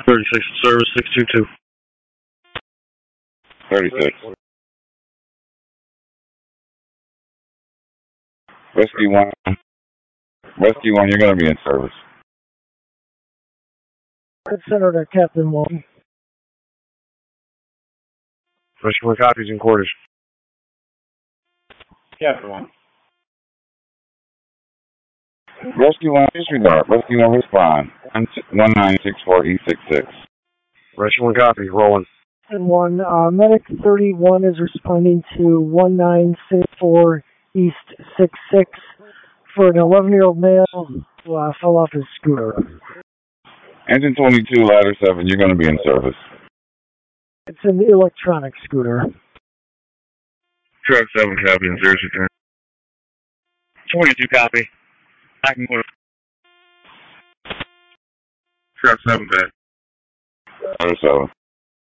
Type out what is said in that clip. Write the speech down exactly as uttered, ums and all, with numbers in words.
thirty-six service, six two two. thirty-six. Rescue one. Rescue one, you're going to be in service. Red Center to Captain one. Rescue one copies in quarters. Captain one. Rescue one, disregard. Rescue one, respond. one nine six four E six six. Rescue one copy, rolling. And one, uh, Medic thirty-one is responding to one nine six four East six six for an eleven-year-old male who uh, fell off his scooter. Engine twenty-two, ladder seven, you're going to be in service. It's an electronic scooter. Truck seven copy in service return. twenty-two copy. I can go. Truck seven back. Ladder seven.